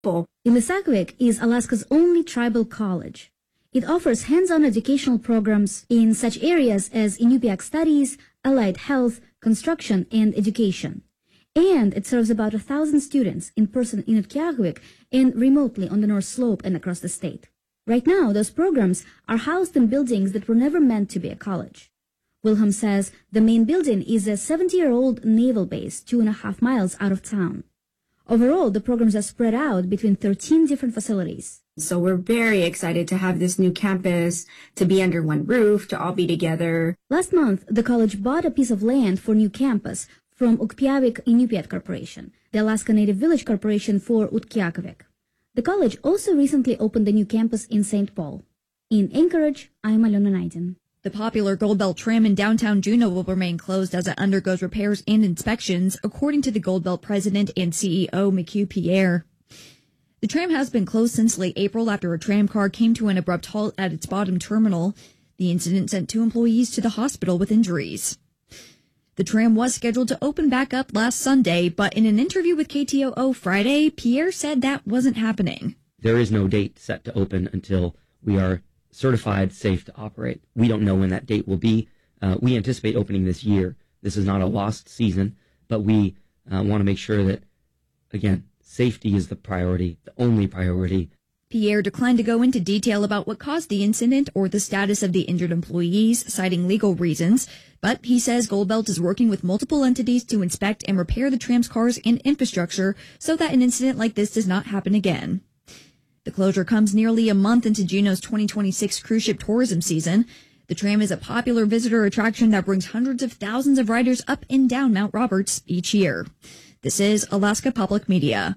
Ilisagvik is Alaska's only tribal college. It offers hands-on educational programs in such areas as Inupiaq studies, allied health, construction, and education. And it serves about 1,000 students in person in Utqiagvik and remotely on the North Slope and across the state. Right now, those programs are housed in buildings that were never meant to be a college. Wilhelm says the main building is a 70-year-old naval base 2.5 miles out of town. Overall, the programs are spread out between 13 different facilities. So we're very excited to have this new campus, to be under one roof, to all be together. Last month, the college bought a piece of land for new campus from Ukpiavik Inupiat Corporation, the Alaska Native Village Corporation for Utqiagvik. The college also recently opened a new campus in St. Paul. In Anchorage, I'm Alona Naiden. The popular Gold Belt tram in downtown Juneau will remain closed as it undergoes repairs and inspections, according to the Gold Belt president and CEO, McHugh Pierre. The tram has been closed since late April after a tram car came to an abrupt halt at its bottom terminal. The incident sent 2 employees to the hospital with injuries. The tram was scheduled to open back up last Sunday, but in an interview with KTOO Friday, Pierre said that wasn't happening. There is no date set to open until we are certified safe to operate. We don't know when that date will be. We anticipate opening this year. This is not a lost season, but we want to make sure that, again, safety is the priority, the only priority. Pierre declined to go into detail about what caused the incident or the status of the injured employees, citing legal reasons, but he says Gold Belt is working with multiple entities to inspect and repair the tram's cars and infrastructure so that an incident like this does not happen again. The closure comes nearly a month into Juneau's 2026 cruise ship tourism season. The tram is a popular visitor attraction that brings hundreds of thousands of riders up and down Mount Roberts each year. This is Alaska Public Media.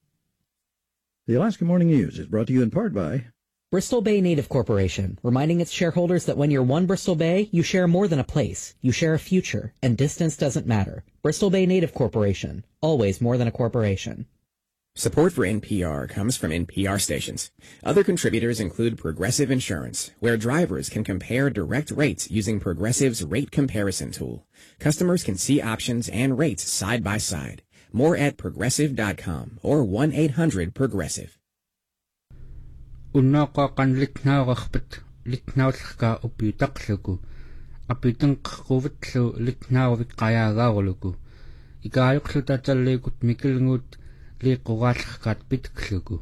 The Alaska Morning News is brought to you in part by Bristol Bay Native Corporation, reminding its shareholders that when you're one Bristol Bay, you share more than a place. You share a future, and distance doesn't matter. Bristol Bay Native Corporation, always more than a corporation. Support for NPR comes from NPR stations. Other contributors include Progressive Insurance, where drivers can compare direct rates using Progressive's rate comparison tool. Customers can see options and rates side by side. More at progressive.com or 1-800-PROGRESSIVE. Unnaqa qanlitnaaqarpit litnaullerka upiutaqluku apitenqquvitlu litnaavik qayaagaaruluku ikaajuqlutatalliikut mikilnguut liiqquraallerkaat pitkluku.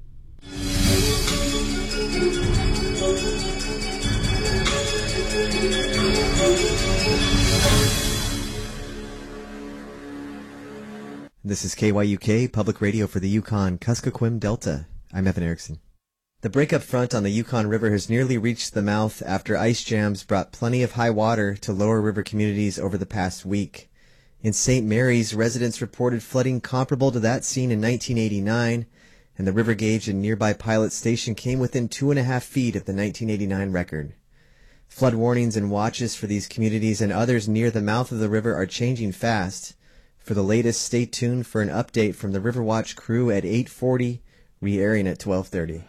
This is KYUK, Public Radio for the Yukon-Kuskokwim Delta. I'm Evan Erickson. The breakup front on the Yukon River has nearly reached the mouth after ice jams brought plenty of high water to lower river communities over the past week. In St. Mary's, residents reported flooding comparable to that seen in 1989, and the river gauge in nearby Pilot Station came within 2.5 feet of the 1989 record. Flood warnings and watches for these communities and others near the mouth of the river are changing fast. For the latest, stay tuned for an update from the Riverwatch crew at 8:40, re-airing at 12:30.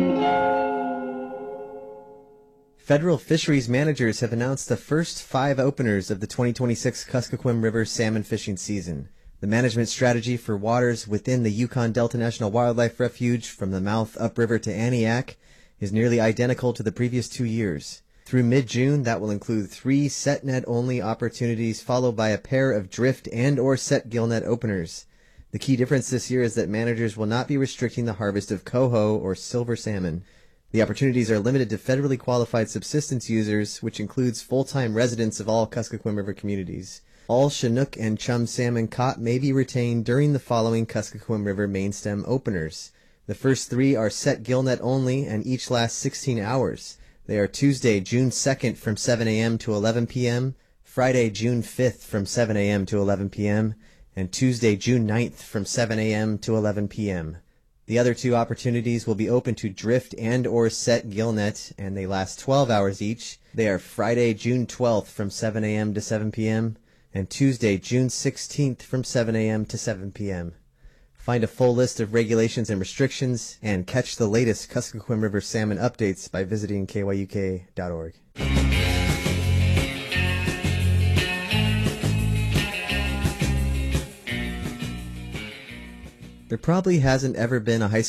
Federal fisheries managers have announced the first 5 openers of the 2026 Kuskokwim River salmon fishing season. The management strategy for waters within the Yukon Delta National Wildlife Refuge from the mouth upriver to Aniak is nearly identical to the previous 2 years. Through mid-June, that will include 3 set net-only opportunities, followed by a pair of drift and or set gill net openers. The key difference this year is that managers will not be restricting the harvest of coho or silver salmon. The opportunities are limited to federally qualified subsistence users, which includes full-time residents of all Kuskokwim River communities. All Chinook and chum salmon caught may be retained during the following Kuskokwim River mainstem openers. The first 3 are set gill net only and each last 16 hours. They are Tuesday, June 2nd from 7 a.m. to 11 p.m., Friday, June 5th from 7 a.m. to 11 p.m., and Tuesday, June 9th from 7 a.m. to 11 p.m. The other 2 opportunities will be open to drift and or set gill net, and they last 12 hours each. They are Friday, June 12th from 7 a.m. to 7 p.m., and Tuesday, June 16th from 7 a.m. to 7 p.m. Find a full list of regulations and restrictions, and catch the latest Kuskokwim River salmon updates by visiting kyuk.org. There probably hasn't ever been a high